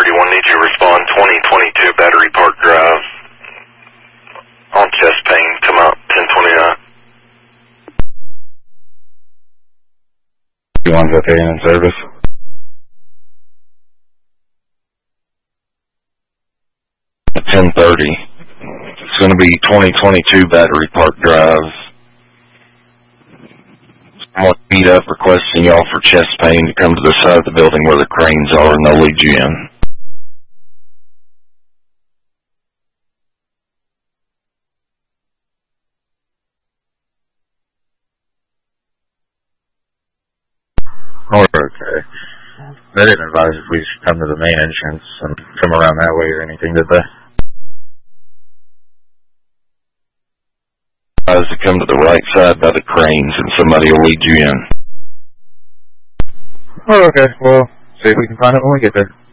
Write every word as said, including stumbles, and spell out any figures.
thirty-one, need you to respond, twenty twenty-two Battery Park Drive on chest pain, come out ten twenty-nine. You want that in service? At ten thirty. It's going to be twenty twenty-two Battery Park Drive. Someone meet up requesting y'all for chest pain to come to the side of the building where the cranes are, and they'll lead you in. Oh, okay. They didn't advise if we should come to the main entrance and come around that way or anything, did they? Advised to come to the right side by the cranes and somebody will lead you in. Oh, okay. Well, see if we can find it when we get there.